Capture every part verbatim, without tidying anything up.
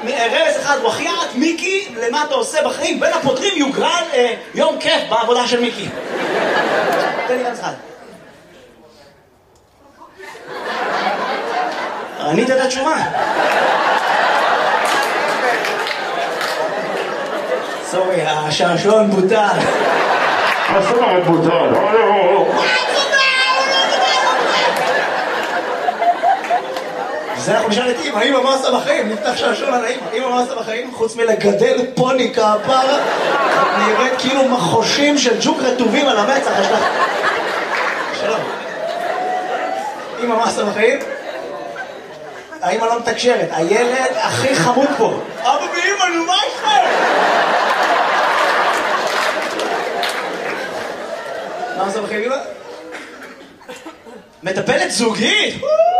רמז אחד, וחיית, מיקי, למה אתה עושה בחיים? בין הפותרים יוגרל אה, יום כיף בעבודה של מיקי. תן לי רמז אחד. ענית את התשובה. סורי, השעשועון בוטל. השעשועון בוטל. זה אנחנו נשאל את אמא, אמא מה עושה בחיים? נפתח שעשועון על האמא, אמא מה עושה בחיים? חוץ מלגדל פוני כפרה, את נראית כאילו מחושים של ג'וק רטובים על המצח, יש לך... שלום. אמא מה עושה בחיים? האמא לא מתקשרת, הילד הכי חמוד פה. אבא ואמא, נו מה איתכם? מה עושה בחיים אמא? מטפלת זוגית?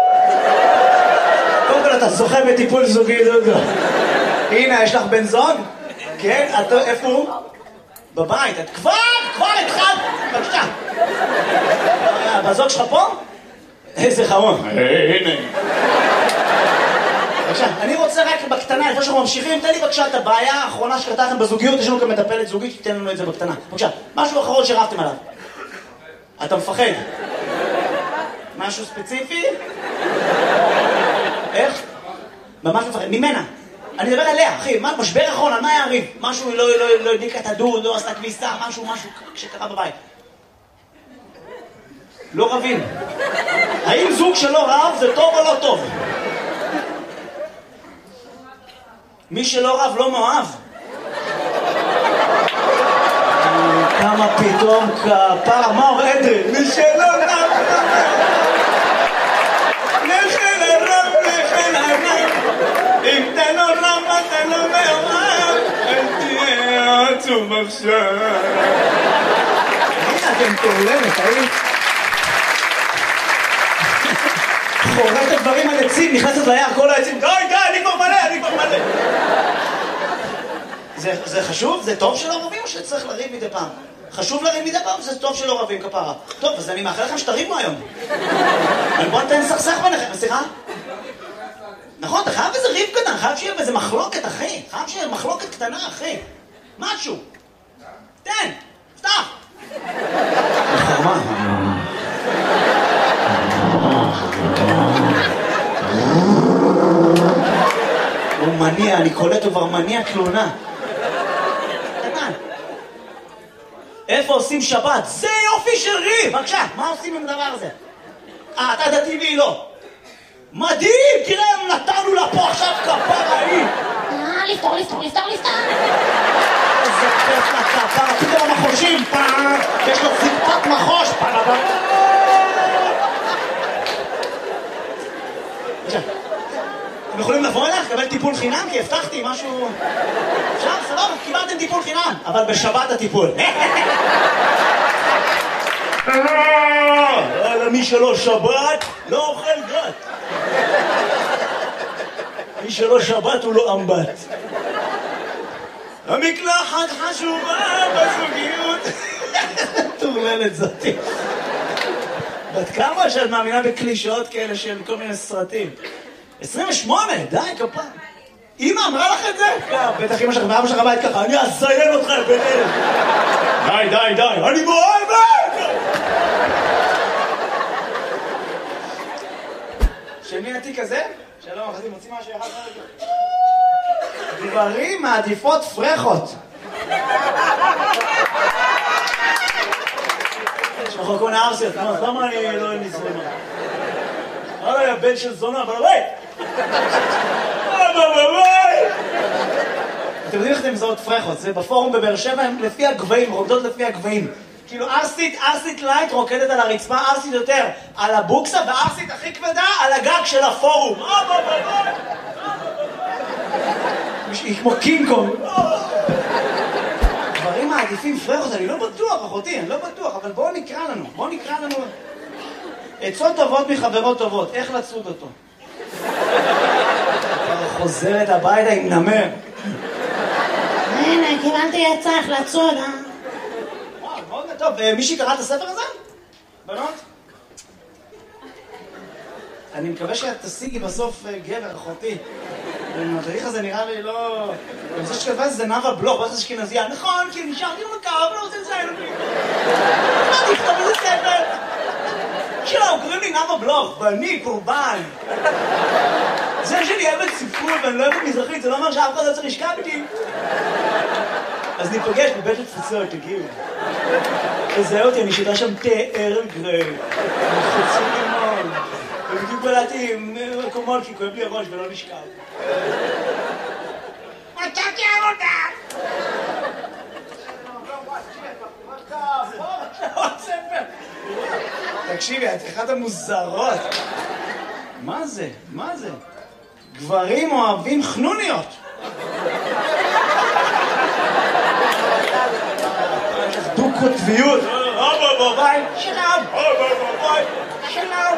קודם כל אתה זוכה בטיפול זוגי, דודו. הנה, יש לך בן זוג? כן? איפה הוא? בבית. את כבר, כבר התחלת. בבקשה. בזוג שלך פה? איזה חמוד. הנה. בבקשה, אני רוצה רק בקטנה, לפני שאנחנו ממשיכים, תן לי בבקשה את הבעיה האחרונה שקרתה לכם בזוגיות, יש לנו כאן מטפלת זוגית, שתיתן לנו את זה בקטנה. בבקשה, משהו אחרון שרבתם עליו. אתה מפחד? משהו ספציפי? איך? ממש מפחד, ממנה. אני מדבר עליה, אחי, מה, משבר אחרון, על מה היה הריב? משהו לא, לא, לא הדליקה את הדוד, לא עשתה כביסה, משהו, משהו שקרה בבית. לא רבים. האם זוג שלא רב זה טוב או לא טוב? מי שלא רב לא מאוהב. כמה פתאום כפר, מה הוא עדרי? מי שלא רב נכן הרב, נכן הרב. אם אתה לא רב, אתה לא מאוהב. אל תהיה עצוב עכשיו. הנה אתם תעולמת, האם? חורט את דברים על עצים, נכנסת ליער, כל העצים, די, די, אני כבר מלא, אני כבר מלא. זה, זה חשוב? זה טוב שלא רבים או שצריך לריב מדי פעם? חשוב לריב מדי פעם? זה טוב שלא רבים כפרה. טוב, אז אני מאחל לכם שתריבו היום. אבל בוא נתן סכסך ביניכם, סליחה? נכון, אתה חייב איזה ריב קטן, חייב שיהיה איזה מחלוקת, אחי. חייב שיהיה מחלוקת קטנה, אחי. משהו. תן, פתח. חרמה. הוא מניע, אני קולט, הוא כבר מניע תלונה. קטן. איפה עושים שבת? זה יופי של ריב! בבקשה, מה עושים עם הדבר הזה? אה, אתה דתי והיא לא. מדהים! תראה, נתנו לה פה עכשיו כפרה היא. אה, לפתור, לפתור, לפתור, לפתור. איזה כיף לכפרה, פתאום המחושים, פעם, יש לו ציפת מחוש, פעם. בבקשה. אתם יכולים לבוא אליך, לקבל טיפול חינם? כי הבטחתי משהו... אפשר, סבבה, קיבלתם טיפול חינם, אבל בשבת הטיפול. מי שלא שבת, לא אוכל גת. מי שלא שבת הוא לא אמבט. המקלחת חשובה בזוגיות. תורללת זאתי. בת כמה שאת מאמינה בקלישאות כאלה של כל מיני סרטים? עשרים ושמונה, די, כפה. אמא אמרה לך את זה? בטח אמא שלך ואבא שלך בית ככה, אני אזיין אותך ביניהם. די, די, די, אני מאוהבת! של מי התיק הזה? שלום, אחזי, מוציא משהו אחד רגע. גברים מעדיפות פרחות. יש לך כל מיני ארסיות, למה אני לא נזרמה? הרי הבן של זונה, אבל בבית! אבל בבית! אתם יודעים איך אתם מזהות פרחות? זה בפורום בבאר שבע, הם לפי הגבהים, רוקדות לפי הגבהים. כאילו ארסית, ארסית לייט רוקדת על הרצפה, ארסית יותר על הבוקסה, וארסית הכי כבדה על הגג של הפורום. אבל בבית! היא כמו קינג קונג. דברים מעדיפים פרחות, אני לא בטוח, אחותי, אני לא בטוח, אבל בואו נקרא לנו, בואו נקרא לנו... עצות טובות מחברות טובות, איך לצוד אותו? חוזרת הביתה עם נמר. הנה, קיבלתי עצה איך לצוד, אה? וואו, מאוד טוב. מישהי קרא את הספר הזה? בנות? אני מקווה שאת תשיגי בסוף גבר, אחותי. התהליך הזה נראה לי לא... אני חושב שכתבה זה נאווה בלוך, ואז אשכנזייה. נכון, כי נשארתי במקר, אבל לא רוצה לציין אותי. מה תכתוב איזה ספר? שלום, קוראים לי נאווה בלוך, ואני קורבן. זה שאני אוהבת ספרות ואני לא אוהבת מזרחית, זה לא אומר שאף אחד לא צריך לשכב איתי. אז ניפגש בבית התפוצות, תגיעו. תזהה אותי, אני שותה שם תה ארל גריי. חצי לימון. ובדיוק בלעתי מקומות כי כואב לי הראש ולא נשכב. מצאתי עבודה! תקשיבי, את אחת המוזרות. מה זה? מה זה? גברים אוהבים חנוניות. דו-קוטביות. שלום. שלום.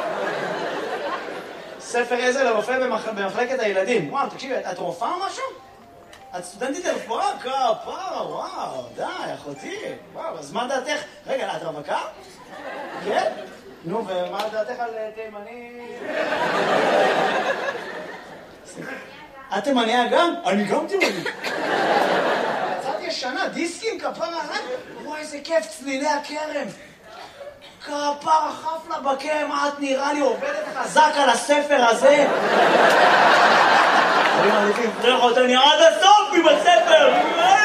ספר עזר לרופא במחלקת הילדים. וואו, תקשיבי, את רופאה או משהו? את סטודנטית לרפואה? כפרה, וואו, די, אחותי. וואו, אז מה דעתך? רגע, את רווקה? כן? נו, ומה דעתך על תימני? את תימניה גם? אני גם תימני. יצאתי ישנה, דיסקים, כפרה, וואי, איזה כיף, צלילי הכרם. כפרה, חפלה בקרם, את נראה לי עובדת חזק על הספר הזה. אני מעדיף לפרח אותה, אני עד הסוף עם הספר.